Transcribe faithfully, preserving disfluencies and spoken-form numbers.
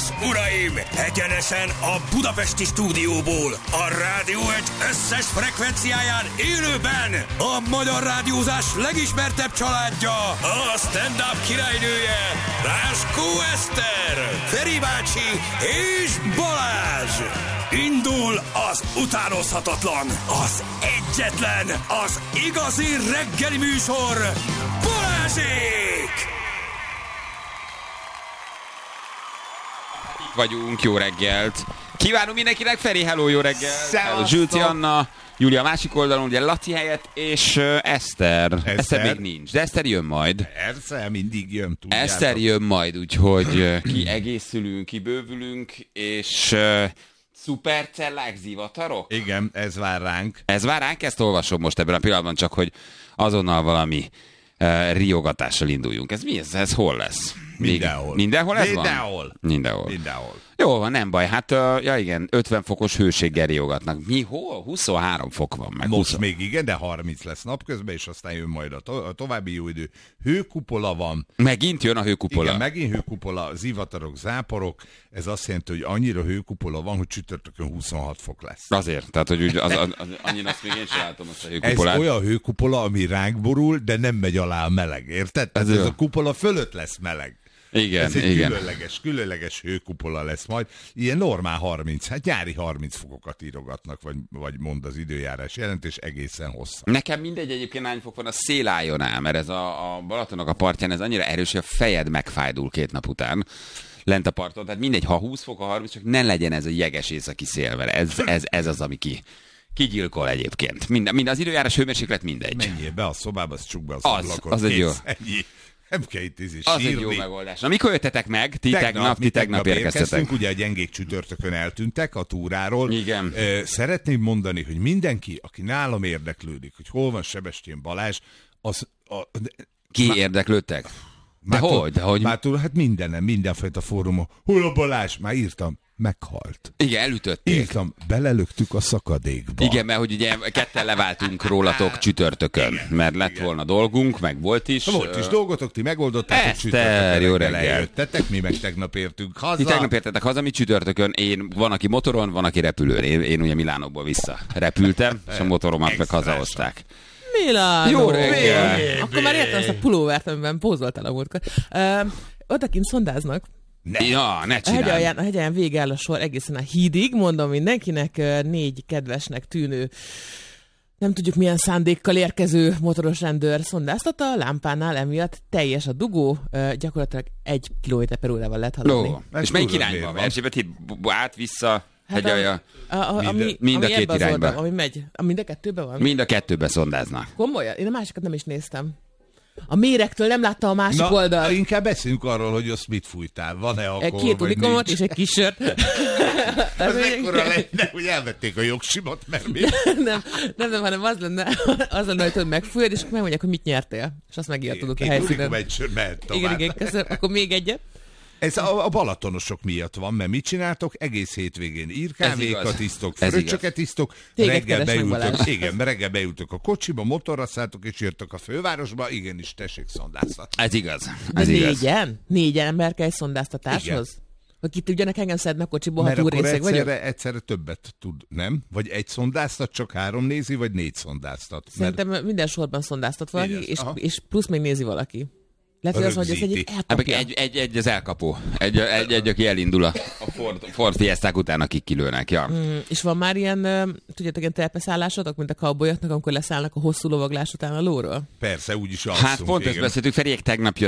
és uraim, egyenesen a budapesti stúdióból, a Rádió egy összes frekvenciáján élőben a magyar rádiózás legismertebb családja, a stand-up királynője, Ráskó Eszter, Feri bácsi és Balázs. Indul az utánozhatatlan, az egyetlen, az igazi reggeli műsor, Balázsék! Vagyunk, jó reggelt! Kívánunk mindenkinek, Feri, hello, jó reggelt! Zsülci Anna, Júlia másik oldalon, ugye Laci helyett, és uh, Eszter. Eszter. Eszter még nincs, de Eszter jön majd. Persze, mindig jön, tudjátok. Eszter jön majd, úgyhogy uh, kiegészülünk, kibővülünk, és uh, szupercellák, zivatarok? Igen, ez vár ránk. Ez vár ránk, ezt olvasom most ebben a pillanatban, csak hogy azonnal valami uh, riogatással induljunk. Ez mi ez? Ez hol lesz? Mindenhol. Mindenhol ez Mindenhol. van? Mindenhol. Mindenhol. Jó van, nem baj. Hát, uh, ja igen, ötven fokos hőséggel riogatnak. Mi, hol? huszonhárom fok van meg. Most húsz... még igen, de harminc lesz napközben, és aztán jön majd a, to- a további jó idő. Hőkupola van. Megint jön a hőkupola. Igen, megint hőkupola, zivatarok, záporok. Ez azt jelenti, hogy annyira hőkupola van, hogy csütörtökön huszonhat fok lesz. Azért, tehát, hogy úgy, az, az, az, annyira azt még én sem látom, azt a hőkupolát. Ez olyan hőkupola, ami ránk borul, de nem megy alá a meleg, érted? Ez, ez a kupola fölött lesz meleg. Igen, ez egy igen. különleges, különleges hőkupola lesz majd. Ilyen normál harminc, hát nyári harminc fokokat írogatnak, vagy, vagy mond az időjárás jelentés, egészen hosszan. Nekem mindegy egyébként hány fok van, a szél álljon ám, mert ez a, a Balatonok a partján, ez annyira erős, hogy a fejed megfájdul két nap után lent a parton. Tehát mindegy, ha húsz fok, a harminc, csak ne legyen ez a jeges északi szél, mert ez, ez, ez az, ami ki, kigyilkol egyébként. Mind, mind az időjárás hőmérséklet mindegy. Menjél be a szobába, az csuk be az, az ablakot. Az egy jó. Ennyi. Nem kell itt ízni, Az sírni. egy jó megoldás. Na, mikor jöttetek meg? Ti tegnap, tegnap, ti tegnap, tegnap érkeztetek. Ugye a gyengék csütörtökön eltűntek a túráról. Igen. Szeretném mondani, hogy mindenki, aki nálam érdeklődik, hogy hol van Sebestyén Balázs, az... A, Ki má, érdeklődtek? De már hogy? De hogy? Már túl, hát mindenem, mindenfajta fórumon. Hol a Balázs? Már írtam. Meghalt. Igen, elütötték. Írtam, belelöktük a szakadékba. Igen, mert hogy ugye ketten leváltunk rólatok csütörtökön, mert lett igen. volna dolgunk, meg volt is. Volt is dolgotok, ti megoldottátok. Eszter, jó reggel. Eljöttetek, mi meg tegnap értünk haza. Ti tegnap értetek haza, mi csütörtökön. Én, van, aki motoron, van, aki repülőn. Én, én ugye Milánóból vissza repültem, és a motoromat meg hazahozták. Milánó. Jó reggel. Akkor már értem azt a pulóvert, amiben pózoltál a múltkor. Uh, odakint szondáznak. Ne. Ja, ne csinálj. A hegyalján, a hegyalján vége áll a sor egészen a hídig. Mondom mindenkinek, négy kedvesnek tűnő, nem tudjuk milyen szándékkal érkező motoros rendőr szondáztatta, a lámpánál emiatt teljes a dugó, gyakorlatilag egy kilométer per órával lehet haladni. No. És melyik irányba? Erzsébet itt át-vissza, hegyalja? Hát a, a, a, ami, mind a ami két irányba. Oldal, ami megy. A mind a kettőben van? Mind a kettőben szondáznak. Komolyan? Én a másikat nem is néztem. A méregtől nem láttam a másik Na, oldalt. Inkább beszéljünk arról, hogy azt mit fújtál. Van-e akkor, Két unikomot és egy kis sört. Ez ekkora lenne, hogy elvették a jogsimot, mert mi? nem, nem, nem, hanem az lenne, az lenne, hogy megfújod, és akkor megmondják, hogy mit nyertél. És azt megírtudok a helyszínen. Unikom egy sör, mehet tovább. Igen, igen, köszönöm. Akkor még egyet. Ez a, a balatonosok miatt van, mert mit csináltok? Egész hétvégén írkávékat isztok, fröccsöket isztok, reggel beültök, igen, reggel beültök a kocsiba, motorra szálltok, és jöttök a fővárosba, igenis, tessék szondáztatni. Ez igaz. Ez De igaz. négyen? Négyen ember kell egy szondáztatáshoz? Igen. Hogy ki tudjanak engem szedni a kocsiból, ha túrészek vagyok? Egyszerre, egyszerre többet tud, nem? Vagy egy szondáztat, csak három nézi, vagy négy szondáztat? Szerintem mert... minden sorban szondáztat valaki, és, és plusz még nézi valaki. Lehet, hogy az, hogy ez egy elkapja. Egy, egy, egy az elkapó. Egy, egy, egy, aki elindul a, a Ford, Ford Fiesták után, akik kilőnek. Ja. Mm, és van már ilyen, tudjátok, ilyen terpeszállásotok, mint a cowboyoknak, amikor leszállnak a hosszú lovaglás után a lóról? Persze, úgyis alszunk. Hát pont ezt beszéltük, Feriek tegnap